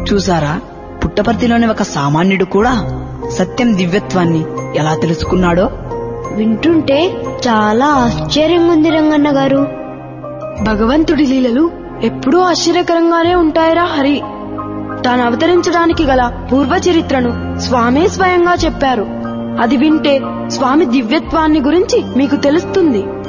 చూసారా, పుట్టపర్తిలోని ఒక సామాన్యుడు కూడా సత్యం దివ్యత్వాన్ని ఎలా తెలుసుకున్నాడో. వింటుంటే చాలా ఆశ్చర్యంగా ఉంది రంగన్న గారు. భగవంతుడి లీలలు ఎప్పుడూ ఆశ్చర్యకరంగానే ఉంటాయిరా హరి. తాను అవతరించడానికి గల పూర్వ చరిత్రను స్వామే స్వయంగా చెప్పారు. అది వింటే స్వామి దివ్యత్వాన్ని గురించి మీకు తెలుస్తుంది.